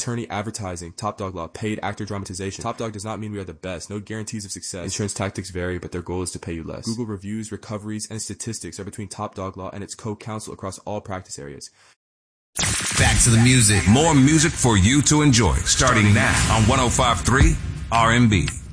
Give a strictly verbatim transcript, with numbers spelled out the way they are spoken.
attorney advertising, Top Dog Law, paid actor dramatization. Top Dog does not mean we are the best. No guarantees of success. Insurance tactics vary, but their goal is to pay you less. Google reviews, recoveries, and statistics are between Top Dog Law and its co-counsel across all practice areas. Back to the music. More music for you to enjoy. Starting now on one oh five point three R and B.